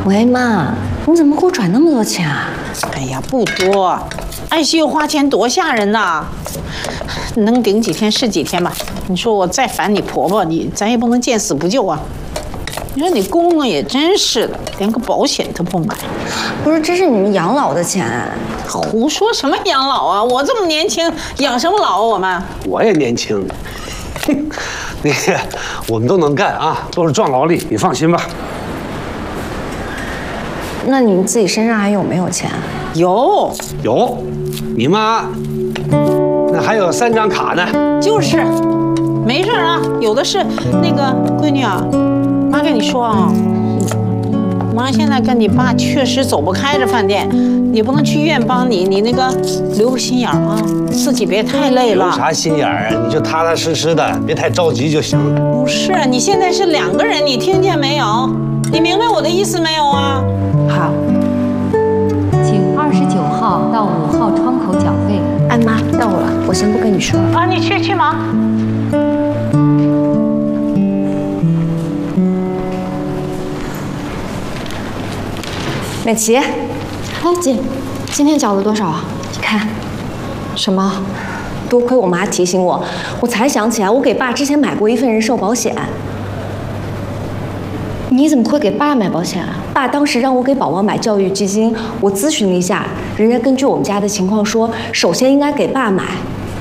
喂，妈，你怎么给我转那么多钱啊？ 哎呀，不多，ICU花钱多吓人呐，能顶几天是几天吧。你说我再烦你婆婆，咱也不能见死不救啊。你说你公公也真是的，连个保险都不买。 不是，这是你们养老的钱。 胡说什么养老啊？我这么年轻，养什么老啊？我们我也年轻，那个我们都能干啊，都是壮劳力，你放心吧。 那你们自己身上还有没有钱？ 有， 你妈那还有3张卡呢。 就是，没事啊，有的是。那个闺女啊，妈跟你说啊，妈现在跟你爸确实走不开这饭店，也不能去医院帮你，你那个留个心眼啊，自己别太累了。 有啥心眼儿啊？你就踏踏实实的，别太着急就行了。 不是，你现在是2个人，你听见没有？你明白我的意思没有啊？ 好， 请29号到5号窗口缴费。 哎妈，到我了，我先不跟你说了。 啊，你去忙。 美琪， 哎，姐，今天缴了多少啊？ 你看， 什么？ 多亏我妈提醒我，我才想起来，我给爸之前买过一份人寿保险。 你怎么会给爸买保险啊？ 爸当时让我给宝宝买教育基金，我咨询了一下，人家根据我们家的情况说，首先应该给爸买。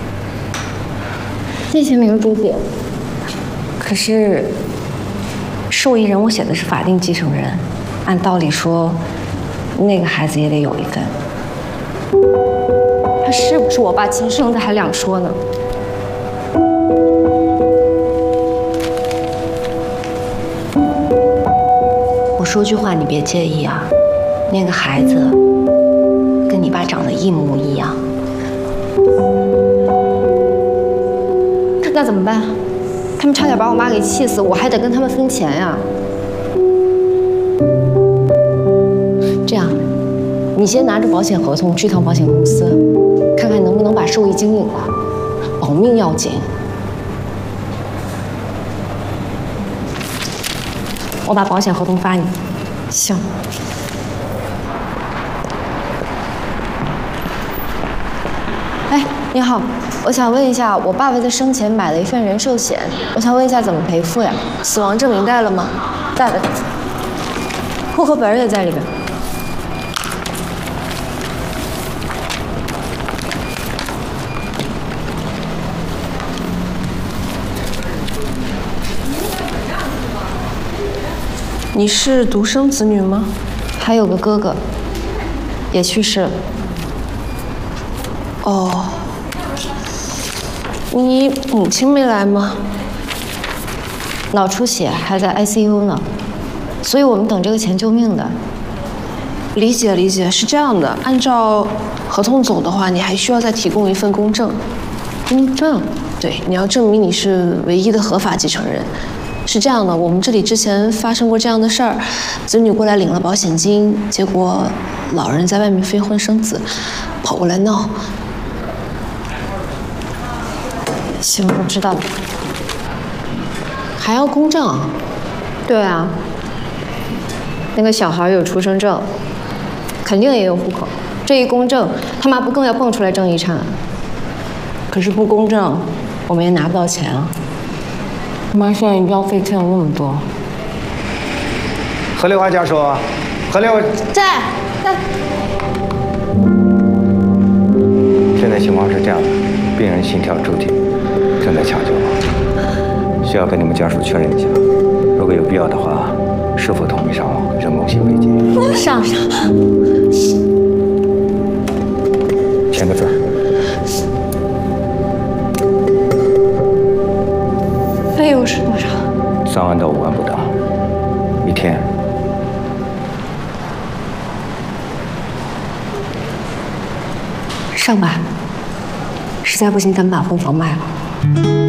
谢谢明珠姐。 可是，受益人我写的是法定继承人，按道理说，那个孩子也得有一份。 他是不是我爸亲生的还两说呢。 我说句话你别介意啊，那个孩子跟你爸长得一模一样。 那怎么办？他们差点把我妈给气死，我还得跟他们分钱呀。 这样，你先拿着保险合同去趟保险公司，看看能不能把受益金领了，保命要紧。我把保险合同发你。 行。哎，你好，我想问一下，我爸爸在生前买了一份人寿险，我想问一下怎么赔付呀？死亡证明带了吗？带了。户口本也在里边。 你是独生子女吗？ 还有个哥哥，也去世了。 哦，你母亲没来吗？ 脑出血还在 ICU 呢，所以我们等这个钱救命的。 理解理解，是这样的，按照合同走的话，你还需要再提供一份公证。 公证？ 对，你要证明你是唯一的合法继承人。是这样的，我们这里之前发生过这样的事儿，子女过来领了保险金，结果老人在外面非婚生子，跑过来闹。 行，我知道了。 还要公证啊？ 对啊，那个小孩有出生证，肯定也有户口。这一公证，他妈不更要蹦出来争遗产？ 可是不公证，我们也拿不到钱啊。妈现在医药费欠了那么多。 何丽华家属，何丽华在。 现在情况是这样的，病人心跳骤停，正在抢救，需要跟你们家属确认一下，如果有必要的话，是否同意上人工心肺机？ 上。 签个字。 费用是多少 ？3万到5万不等，一天。 上吧，实在不行咱们把婚房卖了。